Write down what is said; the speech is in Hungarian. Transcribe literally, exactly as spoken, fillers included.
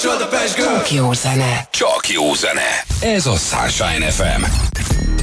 Csak jó zene. Csak jó zene. Ez a Sunshine ef em.